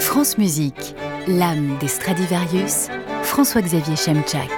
France Musique, l'âme des Stradivarius, François-Xavier Chemchak.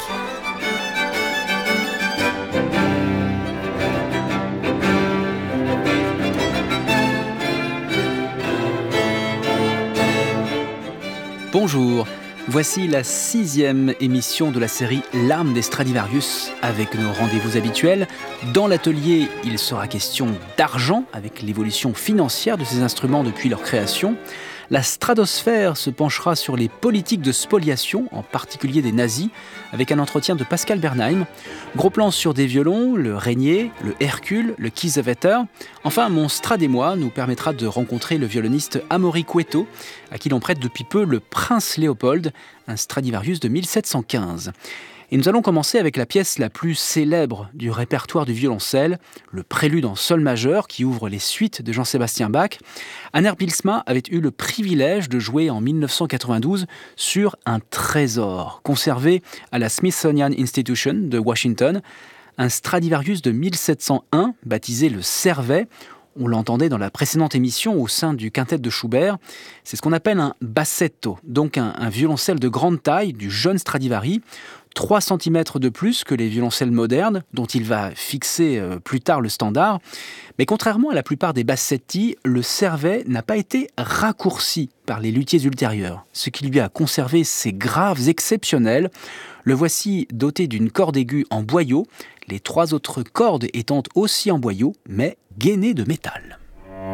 Bonjour, voici la 6e émission de la série L'âme des Stradivarius avec nos rendez-vous habituels. Dans l'atelier, il sera question d'argent avec l'évolution financière de ces instruments depuis leur création. La stratosphère se penchera sur les politiques de spoliation, en particulier des nazis, avec un entretien de Pascal Bernheim. Gros plan sur des violons, le Régnier, le Hercule, le Kiesewetter. Enfin, mon Stradémois nous permettra de rencontrer le violoniste Amaury Cueto, à qui l'on prête depuis peu le Prince Léopold, un Stradivarius de 1715. Et nous allons commencer avec la pièce la plus célèbre du répertoire du violoncelle, le prélude en sol majeur qui ouvre les suites de Jean-Sébastien Bach. Hanner Bijlsma avait eu le privilège de jouer en 1992 sur un trésor conservé à la Smithsonian Institution de Washington, un Stradivarius de 1701 baptisé le Servet. On l'entendait dans la précédente émission au sein du quintet de Schubert. C'est ce qu'on appelle un bassetto, donc un violoncelle de grande taille du jeune Stradivari, 3 cm de plus que les violoncelles modernes, dont il va fixer plus tard le standard. Mais contrairement à la plupart des bassetti, le Servet n'a pas été raccourci par les luthiers ultérieurs, ce qui lui a conservé ses graves exceptionnels. Le voici doté d'une corde aiguë en boyau, les 3 autres cordes étant aussi en boyau, mais gainées de métal.